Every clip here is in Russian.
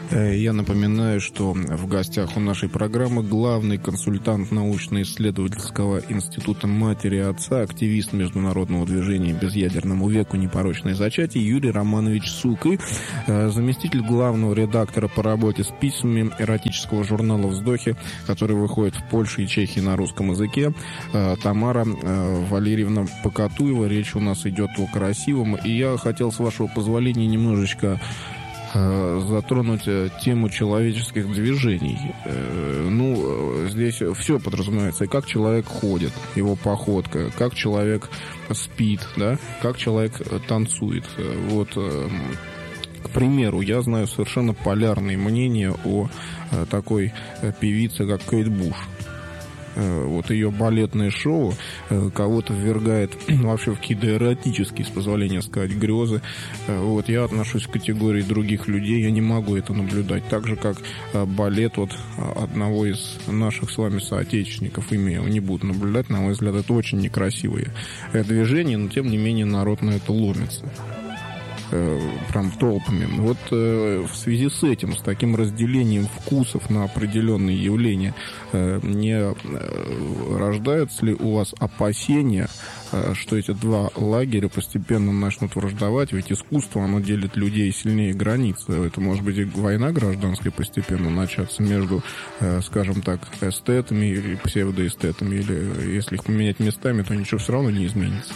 Я напоминаю, что в гостях у нашей программы главный консультант научно-исследовательского института матери и отца, активист международного движения «Безъядерному веку. Непорочное зачатие» Юрий Романович Сук и заместитель главного редактора по работе с письмами эротического журнала «Вздохи», который выходит в Польше и Чехии на русском языке, Тамара Валерьевна Покатуева. Речь у нас идет о красивом. И я хотел, с вашего позволения, немножечко затронуть тему человеческих движений. Здесь все подразумевается. И как человек ходит, его походка, как человек спит, да, как человек танцует. Вот, к примеру, я знаю совершенно полярные мнения о такой певице, как Кейт Буш. Вот ее балетное шоу кого-то ввергает вообще в какие-то эротические, с позволения сказать, грезы. Вот я отношусь к категории других людей, я не могу это наблюдать. Так же, как балет вот одного из наших с вами соотечественников, имя не буду наблюдать, на мой взгляд, это очень некрасивое движение, но тем не менее народ на это ломится. Прям толпами. Вот в связи с этим, с таким разделением вкусов на определенные явления, не рождаются ли у вас опасения, что эти два лагеря постепенно начнут враждовать? Ведь искусство, оно делит людей сильнее границ. Это может быть и война гражданская постепенно начаться между, скажем так, эстетами или псевдоэстетами, или если их поменять местами, то ничего все равно не изменится.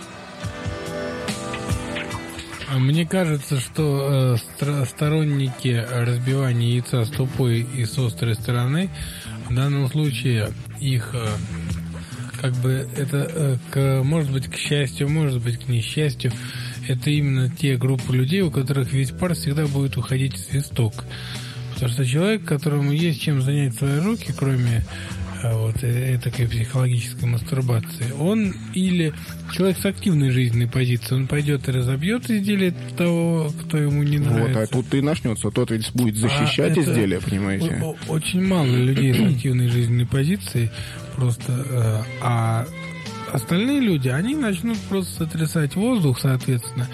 Мне кажется, что сторонники разбивания яйца с тупой и с острой стороны, в данном случае их, как бы, это, может быть, к счастью, может быть, к несчастью, это именно те группы людей, у которых весь пар всегда будет уходить в свисток. Потому что человек, которому есть чем занять свои руки, кроме вот такой психологической мастурбации, он или человек с активной жизненной позицией, он пойдет и разобьет изделие того, кто ему не нравится. Вот, а тут и начнется, тот ведь будет защищать изделие, понимаете? Очень мало людей с активной жизненной позицией, просто, а остальные люди, они начнут просто сотрясать воздух, соответственно,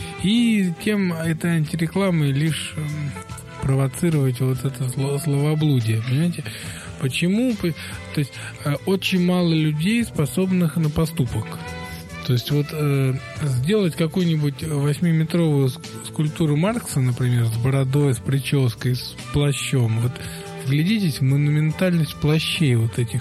и тем этой антирекламой лишь провоцировать вот это словоблудие, понимаете? Почему? То есть очень мало людей, способных на поступок. То есть вот сделать какую-нибудь 8-метровую скульптуру Маркса, например, с бородой, с прической, с плащом. Вот вглядитесь в монументальность плащей вот этих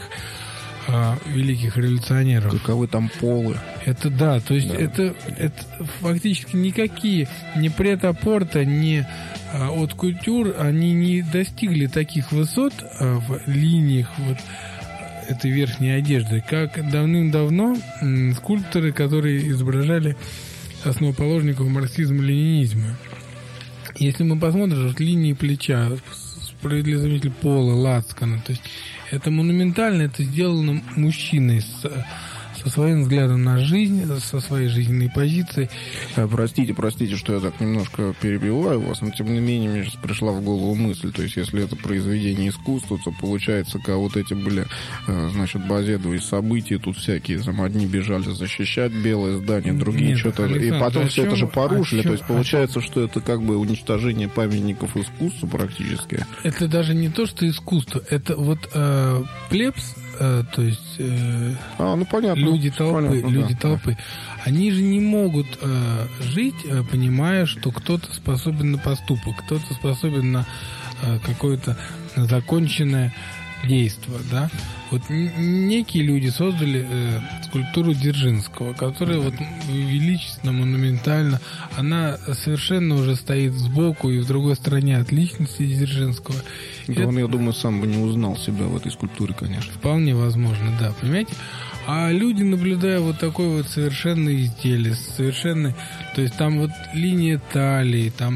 великих революционеров. Каковы там полы. Это да, то есть да. Это фактически никакие ни прет-а-порта, ни от культур, они не достигли таких высот в линиях вот этой верхней одежды, как давным-давно скульпторы, которые изображали основоположников марксизма-ленинизма. Если мы посмотрим, вот линии плеча, справедливый заметитель пола, лацкана, то есть это монументально, это сделано мужчиной со своим взглядом на жизнь, со своей жизненной позицией. Простите, что я так немножко перебиваю вас, но тем не менее мне сейчас пришла в голову мысль, то есть если это произведение искусства, то получается, как вот эти были, значит, базедовые события, тут всякие одни бежали защищать белое здание, другие что-то, и потом все это же порушили, то есть получается, что это как бы уничтожение памятников искусства практически. Это даже не то, что искусство, это вот плебс, то есть понятно. Люди толпы, они же не могут жить, понимая, что кто-то способен на поступок, кто-то способен на какое-то законченное действие, да. Вот некие люди создали скульптуру Дзержинского, которая вот величественно, монументально, она совершенно уже стоит сбоку и в другой стороне от личности Дзержинского. Да, он, я думаю, сам бы не узнал себя в этой скульптуре, конечно. Вполне возможно, да, понимаете? А люди, наблюдая вот такое вот совершенное изделие, совершенное, то есть там вот линия талии, там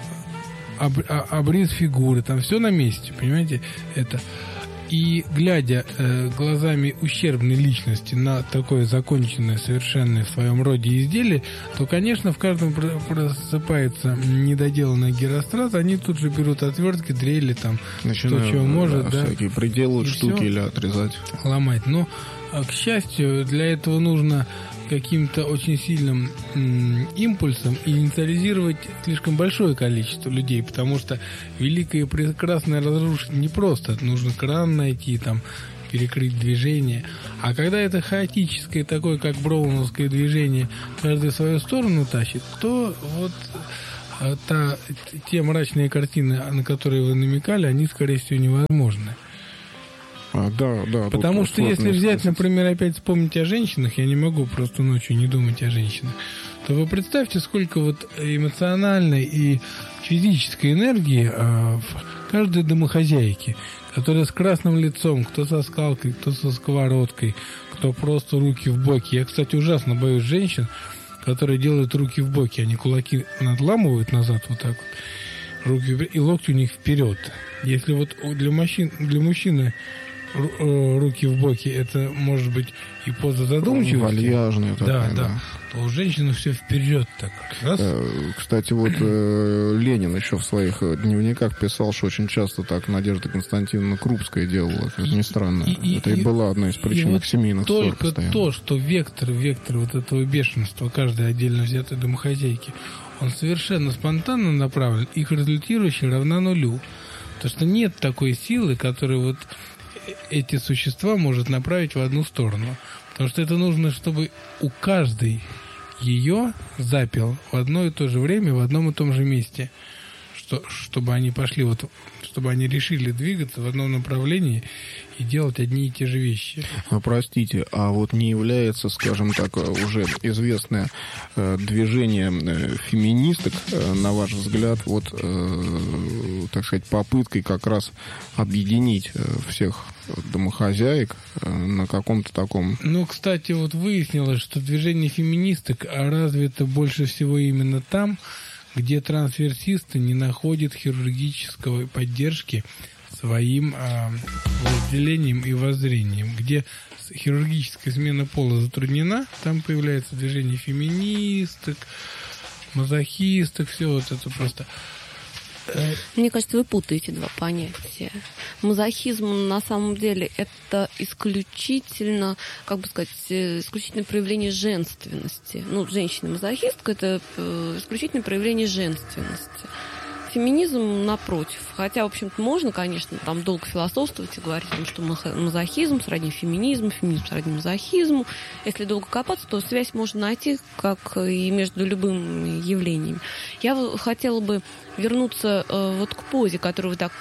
обрез фигуры, там все на месте, понимаете? Это. И глядя глазами ущербной личности на такое законченное, совершенное в своем роде изделие, то, конечно, в каждом просыпается недоделанная гирострата, они тут же берут отвертки, дрели, там, начинают, что может, да. Всякие приделывают штуки или отрезать. Ломать. Но, к счастью, для этого нужно каким-то очень сильным импульсом инициализировать слишком большое количество людей, потому что великое и прекрасное разрушить непросто. Нужно кран найти, там, перекрыть движение. А когда это хаотическое, такое как броуновское движение, каждый в свою сторону тащит, то вот те мрачные картины, на которые вы намекали, они, скорее всего, невозможны. Да. Потому что если взять, например, опять вспомнить о женщинах, я не могу просто ночью не думать о женщинах, то вы представьте, сколько вот эмоциональной и физической энергии в каждой домохозяйке, которая с красным лицом, кто со скалкой, кто со сковородкой, кто просто руки в боки. Я, кстати, ужасно боюсь женщин, которые делают руки в боки. Они кулаки надламывают назад вот так вот, руки, и локти у них вперед. Если вот для мужчины руки в боки, это может быть и поза задумчивости. Вальяжная такая, да. То у женщины все вперед так. Раз. Кстати, вот Ленин еще в своих дневниках писал, что очень часто так Надежда Константиновна Крупская делала, как ни странно. Это и была одна из причин вот семейных ссор. Только то, что вектор вот этого бешенства каждой отдельно взятой домохозяйки, он совершенно спонтанно направлен, их результирующая равна нулю. Потому что нет такой силы, которая вот эти существа может направить в одну сторону. Потому что это нужно, чтобы у каждой ее запел в одно и то же время, в одном и том же месте. Чтобы они пошли, вот, чтобы они решили двигаться в одном направлении и делать одни и те же вещи. Простите, а вот не является, скажем так, уже известное движение феминисток, на ваш взгляд, вот, так сказать, попыткой как раз объединить всех домохозяек на каком-то таком... Ну, кстати, вот выяснилось, что движение феминисток развито больше всего именно там, где трансверсисты не находят хирургической поддержки своим разделением и воззрением. Где хирургическая смена пола затруднена, там появляется движение феминисток, мазохисток, все вот это просто... Мне кажется, вы путаете два понятия. Мазохизм на самом деле это исключительно, как бы сказать, исключительное проявление женственности. Ну, женщина-мазохистка это исключительное проявление женственности. Феминизм, напротив. Хотя, в общем-то, можно, конечно, там долго философствовать и говорить о том, что мазохизм сродни феминизму, феминизм сродни мазохизму. Если долго копаться, то связь можно найти, как и между любыми явлениями. Я хотела бы вернуться вот к позе, которую вы так...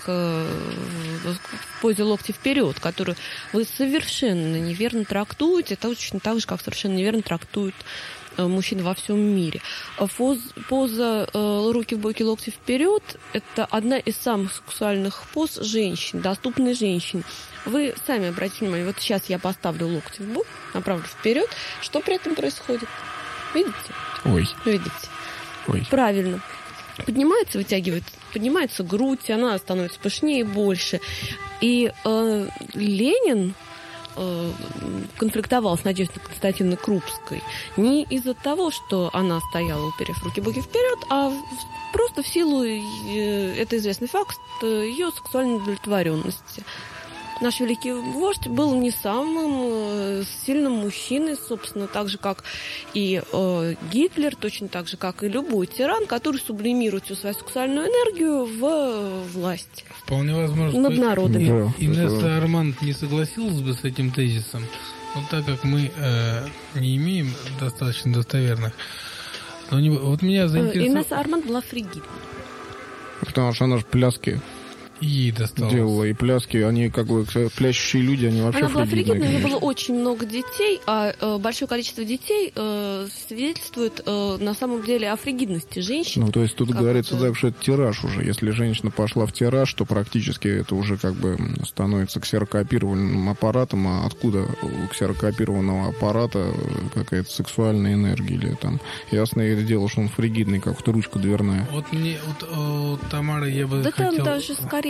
в позе локти вперед, которую вы совершенно неверно трактуете. Это точно так же, как совершенно неверно трактуют мужчин во всем мире. Поза руки в боки, локти вперед – это одна из самых сексуальных поз женщин, доступной женщине. Вы сами обратите внимание, вот сейчас я поставлю локти в бок, направлю вперед. Что при этом происходит? Видите? Ой. Видите? Ой. Правильно. Поднимается, вытягивается, поднимается грудь, она становится пышнее и больше. И Ленин конфликтовал с Надеждой Константиновной Крупской не из-за того, что она стояла, уперев руки-боки вперед, а просто в силу, это известный факт, ее сексуальной удовлетворенности. Наш великий вождь был не самым сильным мужчиной, собственно, так же, как и Гитлер, точно так же, как и любой тиран, который сублимирует всю свою сексуальную энергию в власть. Вполне возможно, над народами. Да, Инесса Арманд не согласилась бы с этим тезисом, но так как мы не имеем достаточно достоверных. Но вот меня заинтересовало... Инесса Арманд была фригидной. Потому что она же пляски ей досталось. Делала, и пляски, они как бы плящущие люди, они вообще она была фригидной, у нее конечно. было очень много детей, а большое количество детей свидетельствует на самом деле о фригидности женщин. Ну, то есть тут говорится так, что это тираж уже. Если женщина пошла в тираж, то практически это уже как бы становится ксерокопированным аппаратом. А откуда у ксерокопированного аппарата какая-то сексуальная энергия? Или там ясное дело, что он фригидный, как вот ручка дверная. Вот мне, вот Тамара, я бы да хотел... там даже скорее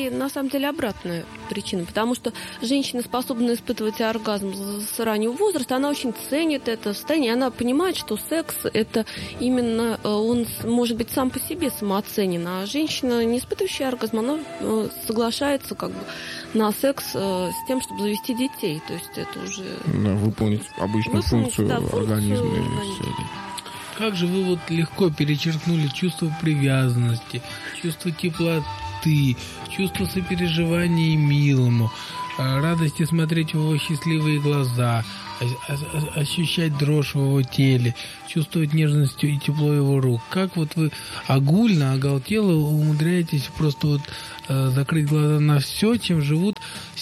скорее, на самом деле, обратная причина, потому что женщина, способная испытывать оргазм с раннего возраста, она очень ценит это состояние, она понимает, что секс – это именно, он может быть сам по себе самооценен, а женщина, не испытывающая оргазм, она соглашается как бы на секс с тем, чтобы завести детей, то есть это уже… Да, выполнить обычную функцию организма. Как же вы вот легко перечеркнули чувство привязанности, чувство теплоты, чувство сопереживания милому, радости смотреть в его счастливые глаза, ощущать дрожь в его теле, чувствовать нежность и тепло его рук. Как вот вы огульно, оголтело умудряетесь просто вот закрыть глаза на все, чем живут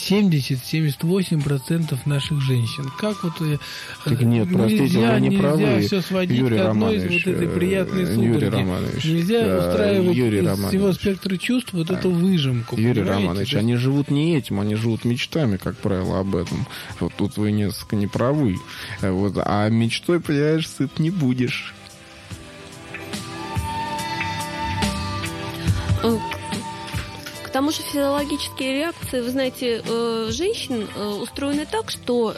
70-78% наших женщин. Как вот так нет, простите, вы не правы, нельзя все сводить Юрий к одной из Романович, вот этой приятной судороги. Юрий Романович, нельзя устраивать Юрий из Романович, всего спектра чувств вот эту выжимку. Юрий Романович, они живут не этим, они живут мечтами, как правило, об этом. Вот тут вы несколько не правы. Вот, а мечтой, понимаешь, сыт не будешь. К тому же физиологические реакции, вы знаете, женщин устроены так, что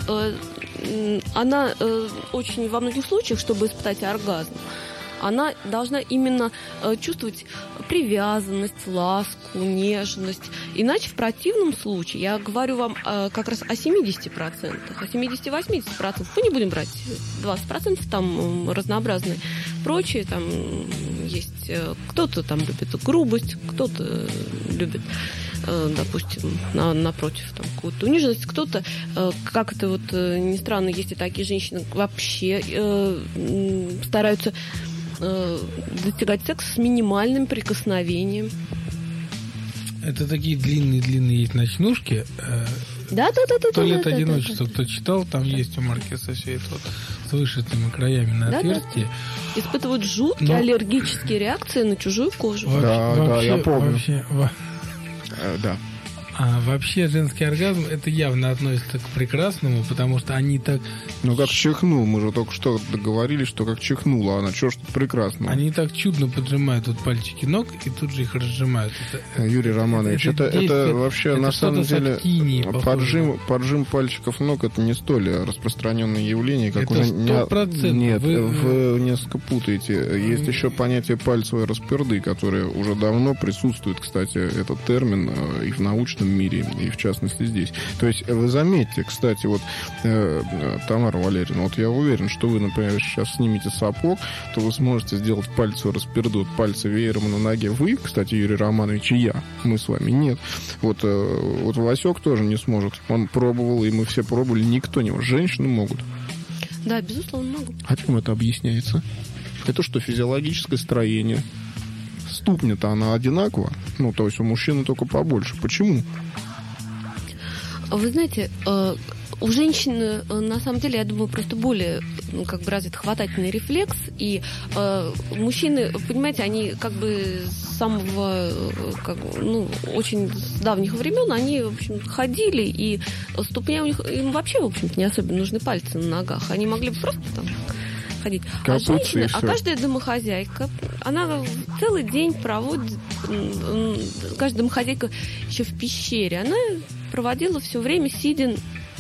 она очень во многих случаях, чтобы испытать оргазм, она должна именно чувствовать привязанность, ласку, нежность. Иначе в противном случае, я говорю вам как раз о 70%, о 70-80%, мы не будем брать 20%, там разнообразные прочие, там есть, кто-то там любит грубость, кто-то любит, допустим, напротив, там, какую-то униженность, кто-то, как это вот ни странно, есть и такие женщины, вообще стараются достигать секса с минимальным прикосновением. Это такие длинные есть ночнушки. Да. «Туалет одиночества», кто читал, там есть у Маркеса все это вот с вышитыми краями на отверстие. Да. Испытывают жуткие аллергические реакции на чужую кожу. Да, я помню. Да. А вообще женский оргазм это явно относится к прекрасному, потому что они так... Ну как чихнул, мы же только что договорились, что как чихнула она, что ж тут прекрасно. Они так чудно поджимают вот пальчики ног и тут же их разжимают. Юрий Романович, это вообще на самом деле поджим пальчиков ног это не столь распространенное явление, как это уже 100%. Нет, вы несколько путаете. Есть еще понятие пальцевой расперды, которое уже давно присутствует, кстати, этот термин и в научном мире, и в частности здесь. То есть вы заметьте, кстати, вот Тамара Валерьевна, вот я уверен, что вы, например, сейчас снимете сапог, то вы сможете сделать пальцевую расперду, пальцы веером на ноге. Вы, кстати, Юрий Романович, и я, мы с вами нет. Вот Васек тоже не сможет. Он пробовал, и мы все пробовали, никто не может. Женщины могут. Да, безусловно, могут. А чем это объясняется? Это что, физиологическое строение? Ступня-то она одинакова, ну, то есть у мужчины только побольше. Почему? Вы знаете, у женщин, на самом деле, я думаю, просто более как бы развит хватательный рефлекс, и мужчины, понимаете, они как бы с самого, очень с давних времен, они, в общем, ходили, и ступня у них, им вообще, в общем-то, не особенно нужны пальцы на ногах, они могли бы просто там ходить. А женщина, каждая домохозяйка, она целый день проводит, каждая домохозяйка еще в пещере, она проводила все время сидя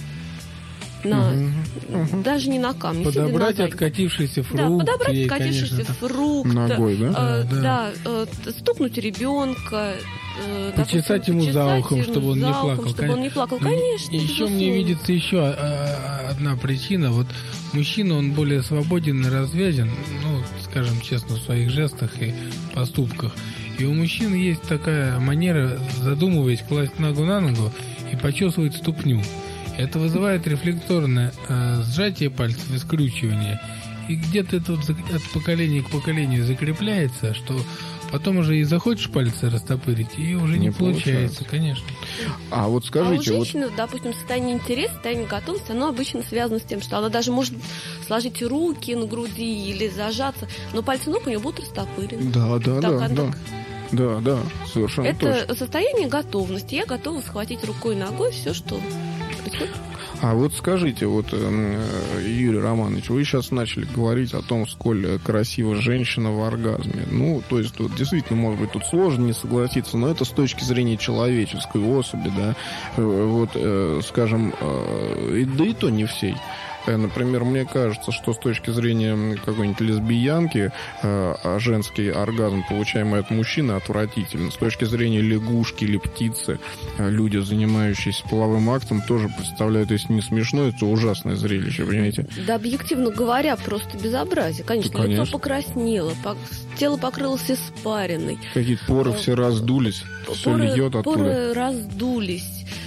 даже не на камне. Подобрать откатившийся фрукт. Да, подобрать откатившийся фрукт. Ногой, да? Да, стукнуть ребенка. Почесать ему за ухом, чтобы он не плакал. Чтобы он не плакал, конечно. Еще мне видится еще одна причина. Вот мужчина, он более свободен и развязен, скажем честно, в своих жестах и поступках. И у мужчин есть такая манера, задумываясь, класть ногу на ногу и почесывать ступню. Это вызывает рефлекторное сжатие пальцев и скручивание. И где-то это вот от поколения к поколению закрепляется, что потом уже и захочешь пальцы растопырить, и уже не получается, конечно. А вот скажите... А у женщины, допустим, состояние интереса, состояние готовности, оно обычно связано с тем, что она даже может сложить руки на груди или зажаться, но пальцы ног у нее будут растопырены. Да, совершенно точно. Это состояние готовности. Я готова схватить рукой и ногой все, что происходит. А вот скажите, Юрий Романович, вы сейчас начали говорить о том, сколь красива женщина в оргазме. Ну, то есть, вот, действительно, может быть, тут сложно не согласиться, но это с точки зрения человеческой особи, да, скажем, да и то не всей. Например, мне кажется, что с точки зрения какой-нибудь лесбиянки женский оргазм, получаемый от мужчины, отвратителен. С точки зрения лягушки или птицы, люди, занимающиеся половым актом, тоже представляют, если не смешно, это ужасное зрелище, понимаете? Да, объективно говоря, просто безобразие. Конечно, да, конечно. Лицо покраснело, тело покрылось испариной. Какие-то поры все раздулись, все льет оттуда. Поры раздулись.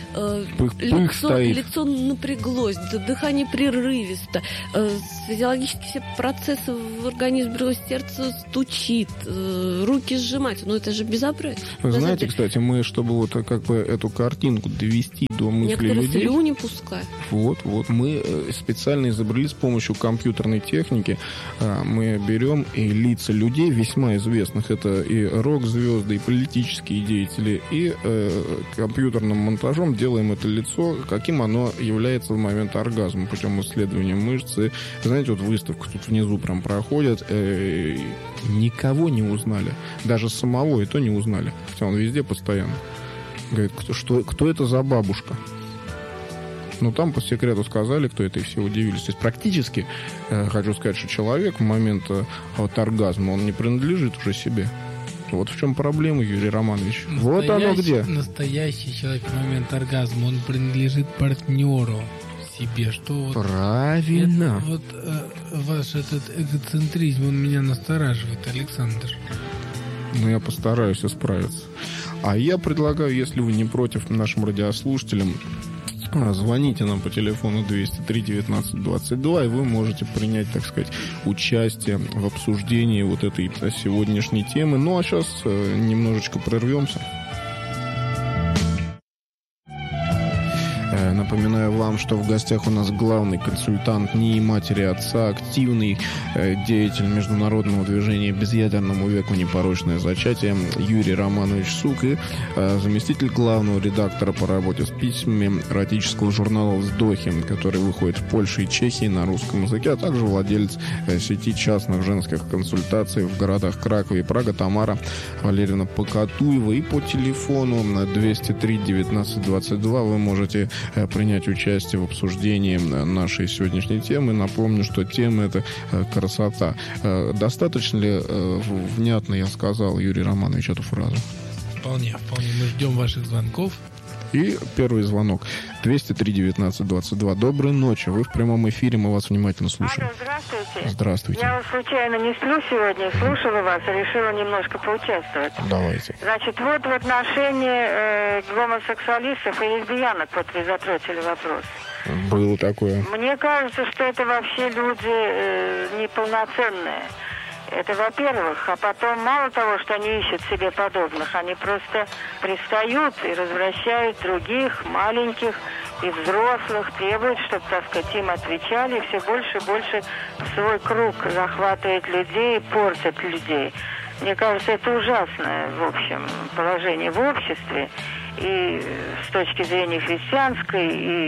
Лицо напряглось, дыхание прерывисто, физиологически все процессы в организме, сердце стучит, руки сжимаются. Ну, это же безобразие. Вы знаете, кстати, мы, чтобы эту картинку довести до мысли некоторые людей... Некоторые слюни пускают. Мы специально изобрели с помощью компьютерной техники, мы берем и лица людей весьма известных, это и рок-звезды, и политические деятели, и компьютерным монтажом делаем это лицо, каким оно является в момент оргазма, путем исследования мышцы. Знаете, выставка тут внизу прям проходит, никого не узнали, даже самого и то не узнали, хотя он везде постоянно. Говорит, кто это за бабушка? Ну, там по секрету сказали, кто это, и все удивились. То есть практически, хочу сказать, что человек в момент оргазма, он не принадлежит уже себе. Вот в чем проблема, Юрий Романович. Вот оно где. Настоящий человек в момент оргазма, он принадлежит партнеру себе. Что правильно. Ваш этот эгоцентризм, он меня настораживает, Александр. Ну, я постараюсь исправиться. А я предлагаю, если вы не против, нашим радиослушателям, звоните нам по телефону 203-19-22, и вы можете принять, так сказать, участие в обсуждении этой сегодняшней темы. Ну, а сейчас немножечко прервемся. Напоминаю вам, что в гостях у нас главный консультант НИИ матери и отца, активный деятель международного движения «Безъядерному веку непорочное зачатие» Юрий Романович Сук и заместитель главного редактора по работе с письмами эротического журнала «Вздохи», который выходит в Польше и Чехии на русском языке, а также владелец сети частных женских консультаций в городах Кракове и Прага Тамара Валерьевна Покатуева. И по телефону 203-19-22 вы можете принять участие в обсуждении нашей сегодняшней темы. Напомню, что тема — это красота. Достаточно ли внятно я сказал, Юрий Романович, эту фразу? Вполне. Мы ждем ваших звонков. И первый звонок. 203-19-22. Доброй ночи. Вы в прямом эфире, мы вас внимательно слушаем. Алло, здравствуйте. Здравствуйте. Я случайно не сплю сегодня, слушала вас и решила немножко поучаствовать. Давайте. Значит, в отношении гомосексуалистов и лесбиянок, вы затронули вопрос. Было такое. Мне кажется, что это вообще люди неполноценные. Это, во-первых, а потом мало того, что они ищут себе подобных, они просто пристают и развращают других, маленьких и взрослых, требуют, чтобы, так сказать, им отвечали, и все больше и больше в свой круг захватывают людей и портят людей. Мне кажется, это ужасное, в общем, положение в обществе. И с точки зрения христианской,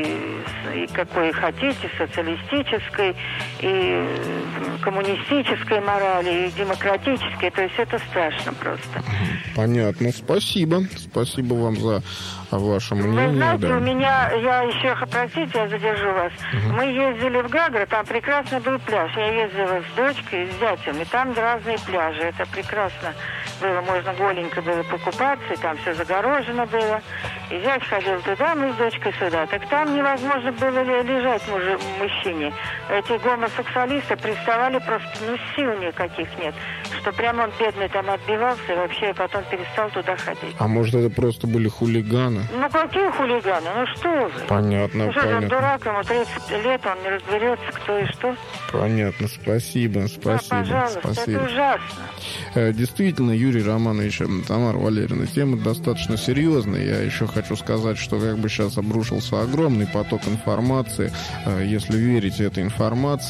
и какой хотите, социалистической, и коммунистической морали, и демократической. То есть это страшно просто. Понятно. Спасибо. Спасибо вам за ваше мнение. Вы знаете, да. у меня, я еще, простите, я задержу вас. Мы ездили в Гагры, там прекрасный был пляж. Я ездила с дочкой и с зятем, и там разные пляжи. Это прекрасно было, можно голенько было покупаться, и там все загорожено было. И зять ходил туда, мы с дочкой сюда. Так там невозможно было лежать мужчине. Эти гомосексуалисты приставали просто, сил никаких нет. Что прямо он бедный там отбивался, и вообще потом перестал туда ходить. А может, это просто были хулиганы? Ну, какие хулиганы? Ну, что вы? Понятно, что понятно. Он дурак, ему 30 лет, он не разберется, кто и что. Понятно, спасибо. Да, пожалуйста, спасибо. Это ужасно. Действительно, Юрий Романович, Тамара Валерьевна, тема достаточно серьезная. Я еще хочу сказать, что сейчас обрушился огромный поток информации. Если верить этой информации,